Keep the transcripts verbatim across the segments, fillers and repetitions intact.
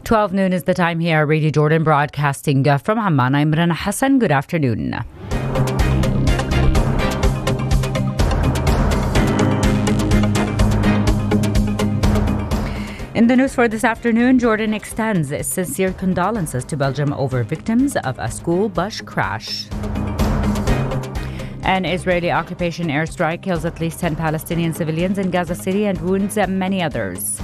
twelve noon is the time here, Radio Jordan broadcasting uh, from Amman. I'm Rana Hassan. Good afternoon. In the news for this afternoon, Jordan extends its sincere condolences to Belgium over victims of a school bus crash. An Israeli occupation airstrike kills at least ten Palestinian civilians in Gaza City and wounds many others.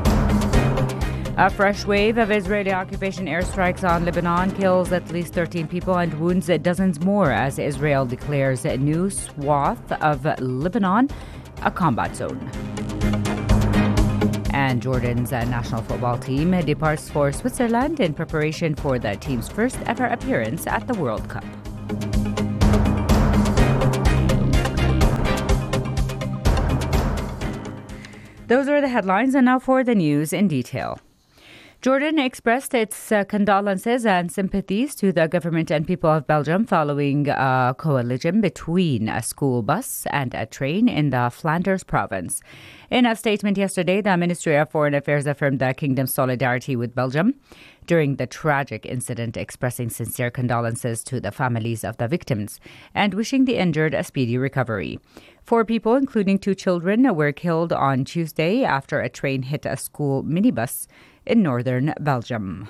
A fresh wave of Israeli occupation airstrikes on Lebanon kills at least thirteen people and wounds dozens more as Israel declares a new swath of Lebanon a combat zone. And Jordan's uh, national football team departs for Switzerland in preparation for the team's first ever appearance at the World Cup. Those are the headlines, and now for the news in detail. Jordan expressed its uh, condolences and sympathies to the government and people of Belgium following a collision between a school bus and a train in the Flanders province. In a statement yesterday, the Ministry of Foreign Affairs affirmed the kingdom's solidarity with Belgium during the tragic incident, expressing sincere condolences to the families of the victims and wishing the injured a speedy recovery. Four people, including two children, were killed on Tuesday after a train hit a school minibus in northern Belgium.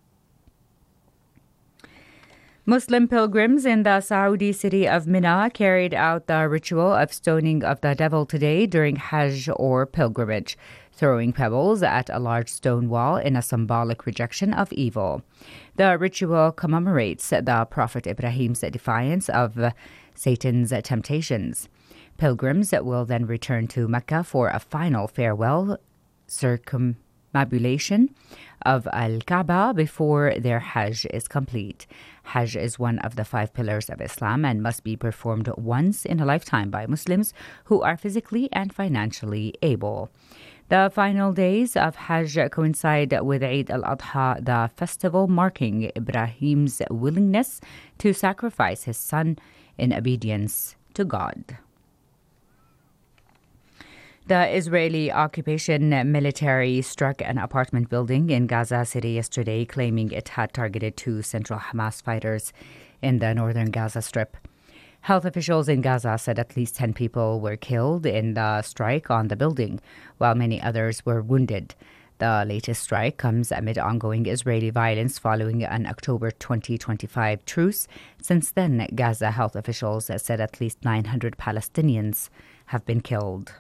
Muslim pilgrims in the Saudi city of Mina carried out the ritual of stoning of the devil today during Hajj or pilgrimage, throwing pebbles at a large stone wall in a symbolic rejection of evil. The ritual commemorates the Prophet Ibrahim's defiance of Satan's temptations. Pilgrims will then return to Mecca for a final farewell circumambulation of Al-Kaaba before their Hajj is complete. Hajj is one of the five pillars of Islam and must be performed once in a lifetime by Muslims who are physically and financially able. The final days of Hajj coincide with Eid al-Adha, the festival marking Ibrahim's willingness to sacrifice his son in obedience to God. The Israeli occupation military struck an apartment building in Gaza City yesterday, claiming it had targeted two central Hamas fighters in the northern Gaza Strip. Health officials in Gaza said at least ten people were killed in the strike on the building, while many others were wounded. The latest strike comes amid ongoing Israeli violence following an October twenty twenty-five truce. Since then, Gaza health officials said at least nine hundred Palestinians have been killed.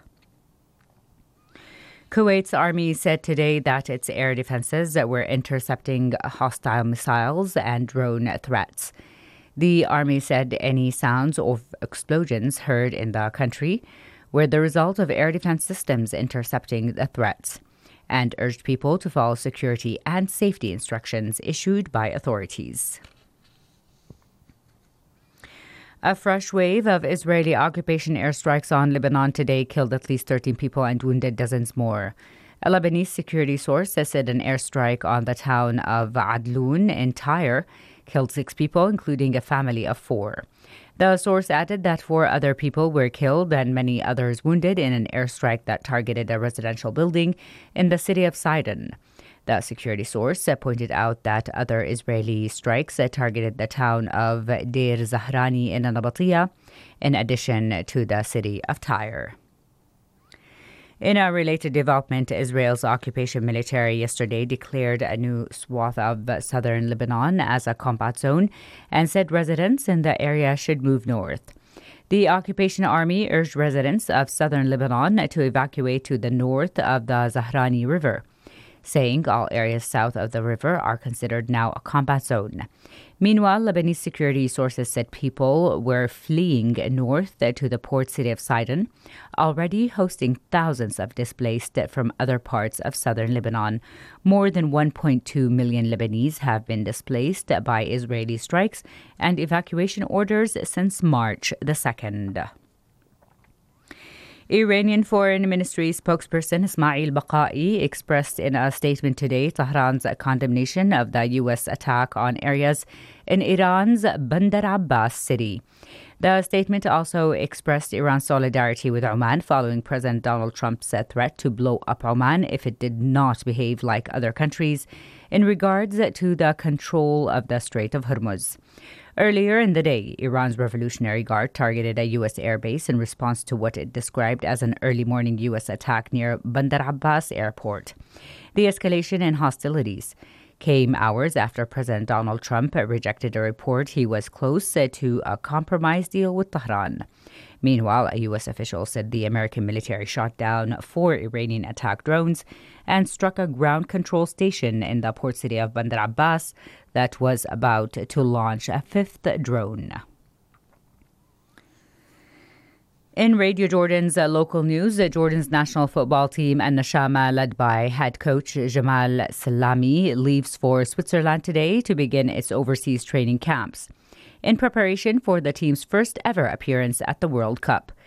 Kuwait's army said today that its air defenses were intercepting hostile missiles and drone threats. The army said any sounds of explosions heard in the country were the result of air defense systems intercepting the threats, and urged people to follow security and safety instructions issued by authorities. A fresh wave of Israeli occupation airstrikes on Lebanon today killed at least thirteen people and wounded dozens more. A Lebanese security source said an airstrike on the town of Adloun in Tyre killed six people, including a family of four. The source added that four other people were killed and many others wounded in an airstrike that targeted a residential building in the city of Sidon. The security source pointed out that other Israeli strikes targeted the town of Deir Zahrani in Nabatia, in addition to the city of Tyre. In a related development, Israel's occupation military yesterday declared a new swath of southern Lebanon as a combat zone and said residents in the area should move north. The occupation army urged residents of southern Lebanon to evacuate to the north of the Zahrani River, saying all areas south of the river are considered now a combat zone. Meanwhile, Lebanese security sources said people were fleeing north to the port city of Sidon, already hosting thousands of displaced from other parts of southern Lebanon. More than one point two million Lebanese have been displaced by Israeli strikes and evacuation orders since March the second. Iranian Foreign Ministry spokesperson Ismail Baqai expressed in a statement today Tehran's condemnation of the U S attack on areas in Iran's Bandar Abbas city. The statement also expressed Iran's solidarity with Oman following President Donald Trump's threat to blow up Oman if it did not behave like other countries in regards to the control of the Strait of Hormuz. Earlier in the day, Iran's Revolutionary Guard targeted a U S airbase in response to what it described as an early morning U S attack near Bandar Abbas airport. The escalation in hostilities came hours after President Donald Trump rejected a report he was close to a compromise deal with Tehran. Meanwhile, a U S official said the American military shot down four Iranian attack drones and struck a ground control station in the port city of Bandar Abbas that was about to launch a fifth drone. In Radio Jordan's uh, local news, uh, Jordan's national football team Al Nashama, led by head coach Jamal Salami, leaves for Switzerland today to begin its overseas training camps in preparation for the team's first ever appearance at the World Cup.